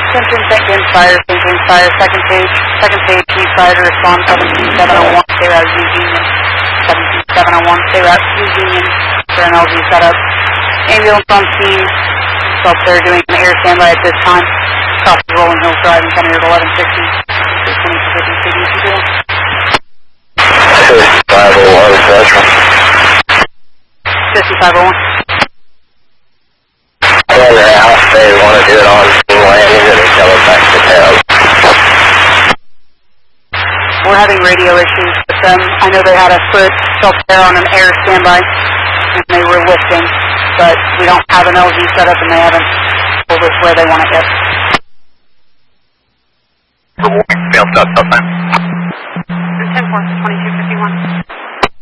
Simpson, Thinking Fire, second page, Chief Fire to respond, 17701, stay out Use Union, 17701, stay out Use Union, for an LZ setup. Ambulance on scene, so up there doing an air standby at this time, across the Rolling Hills Drive in Center at 1160, 5501, Central. 5501. And their house, they want to do it on scene landing and they tell us back to town. We're having radio issues with them. I know they had a foot self-care on an air standby, and they were lifting, but we don't have an LZ set up, and they haven't told us where they want it yet. Good morning, Failed up, 10-4, 2251.